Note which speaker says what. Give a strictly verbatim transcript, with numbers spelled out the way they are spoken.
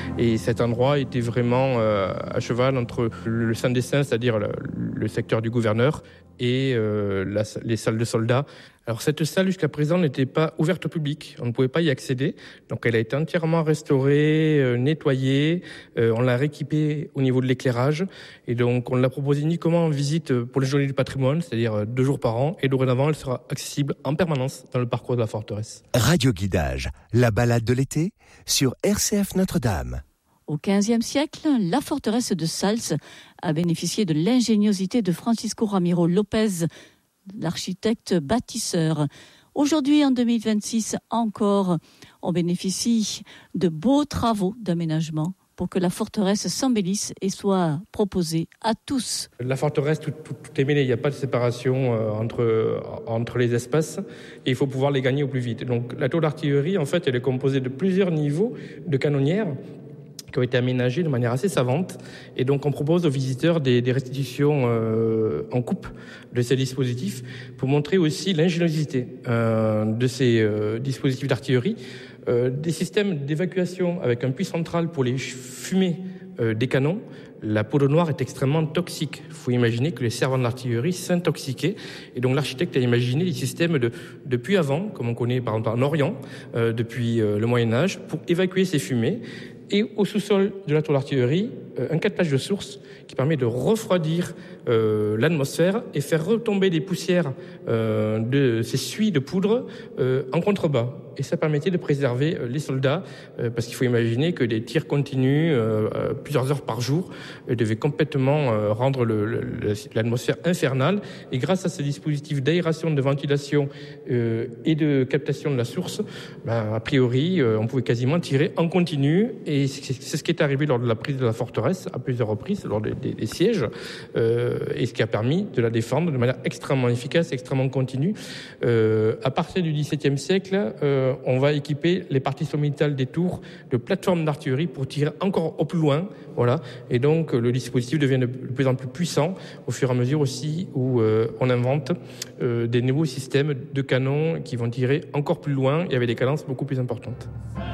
Speaker 1: Et cet endroit était vraiment euh, à cheval entre le Saint-Dessin, c'est-à-dire le, le secteur du gouverneur, et euh, la, les salles de soldats. Alors cette salle jusqu'à présent n'était pas ouverte au public, on ne pouvait pas y accéder, donc elle a été entièrement restaurée, euh, nettoyée, euh, on l'a rééquipée au niveau de l'éclairage, et donc on l'a proposée uniquement en visite pour les journées du patrimoine, c'est-à-dire deux jours par an, et dorénavant elle sera accessible en permanence dans le parcours de la forteresse.
Speaker 2: Radio Guidage, la balade de l'été sur R C F Notre-Dame.
Speaker 3: Au quinzième siècle, la forteresse de Sals a bénéficié de l'ingéniosité de Francisco Ramiro Lopez, l'architecte bâtisseur. Aujourd'hui, en deux mille vingt-six encore, on bénéficie de beaux travaux d'aménagement pour que la forteresse s'embellisse et soit proposée à tous.
Speaker 1: La forteresse, tout, tout, tout est mêlé, il n'y a pas de séparation euh, entre, entre les espaces et il faut pouvoir les gagner au plus vite. Donc la tour d'artillerie, en fait, elle est composée de plusieurs niveaux de canonnières qui ont été aménagés de manière assez savante. Et donc, on propose aux visiteurs des, des restitutions euh, en coupe de ces dispositifs pour montrer aussi l'ingéniosité euh, de ces euh, dispositifs d'artillerie. Euh, des systèmes d'évacuation avec un puits central pour les fumées euh, des canons. La poudre noire est extrêmement toxique. Il faut imaginer que les servants de l'artillerie s'intoxiquaient. Et donc, l'architecte a imaginé des systèmes de, de puits à vent, comme on connaît par exemple en Orient, euh, depuis euh, le Moyen-Âge, pour évacuer ces fumées. Et au sous-sol de la tour d'artillerie, euh, un captage de source qui permet de refroidir euh, l'atmosphère et faire retomber des poussières euh, de ces suies de poudre euh, en contrebas. Et ça permettait de préserver euh, les soldats, euh, parce qu'il faut imaginer que des tirs continus, euh, euh, plusieurs heures par jour, euh, devaient complètement euh, rendre le, le, l'atmosphère infernale. Et grâce à ce dispositif d'aération, de ventilation euh, et de captation de la source, ben, a priori, euh, on pouvait quasiment tirer en continu. Et c'est, c'est ce qui est arrivé lors de la prise de la forteresse, à plusieurs reprises, lors des, des, des sièges, euh, et ce qui a permis de la défendre de manière extrêmement efficace, extrêmement continue. Euh, à partir du dix-septième siècle, euh, on va équiper les parties sommitales des tours de plateformes d'artillerie pour tirer encore au plus loin. Voilà. Et donc, le dispositif devient de plus en plus puissant au fur et à mesure aussi où euh, on invente euh, des nouveaux systèmes de canons qui vont tirer encore plus loin et avec des cadences beaucoup plus importantes.